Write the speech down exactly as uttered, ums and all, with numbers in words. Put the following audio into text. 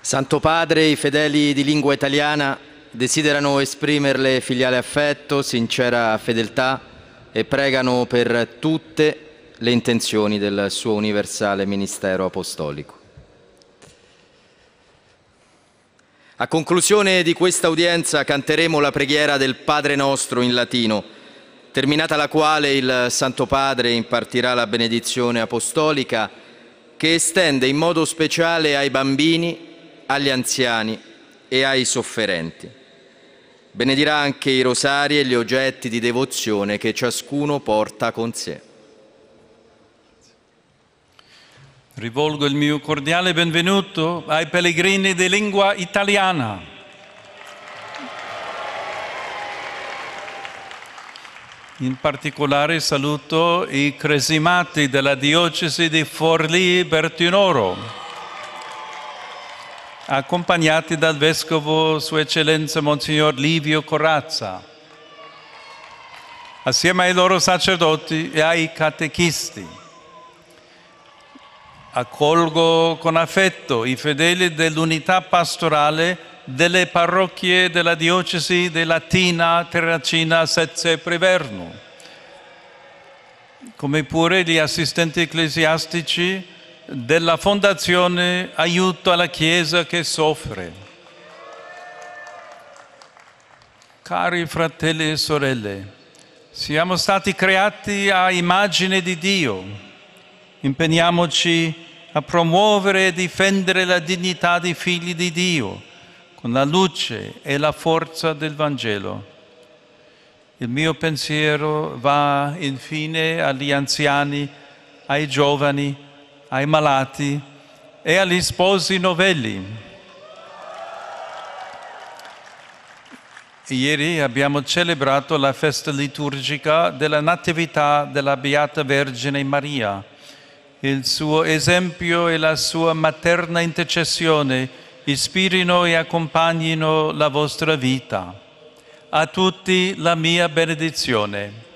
Santo Padre, i fedeli di lingua italiana desiderano esprimerle filiale affetto, sincera fedeltà e pregano per tutte le intenzioni del suo universale ministero apostolico. A conclusione di questa udienza canteremo la preghiera del Padre Nostro in latino, terminata la quale il Santo Padre impartirà la benedizione apostolica che estende in modo speciale ai bambini, agli anziani e ai sofferenti. Benedirà anche i rosari e gli oggetti di devozione che ciascuno porta con sé. Rivolgo il mio cordiale benvenuto ai pellegrini di lingua italiana. In particolare saluto i cresimati della diocesi di Forlì-Bertinoro, accompagnati dal Vescovo Sua Eccellenza Monsignor Livio Corazza, assieme ai loro sacerdoti e ai catechisti. Accolgo con affetto i fedeli dell'unità pastorale delle parrocchie della diocesi di Latina, Terracina, Sezze e Priverno, come pure gli assistenti ecclesiastici della Fondazione Aiuto alla Chiesa che soffre. Cari fratelli e sorelle, siamo stati creati a immagine di Dio. Impegniamoci a promuovere e difendere la dignità dei figli di Dio con la luce e la forza del Vangelo. Il mio pensiero va infine agli anziani, ai giovani, ai malati e agli sposi novelli. Ieri abbiamo celebrato la festa liturgica della Natività della Beata Vergine Maria. Il suo esempio e la sua materna intercessione ispirino e accompagnino la vostra vita. A tutti la mia benedizione.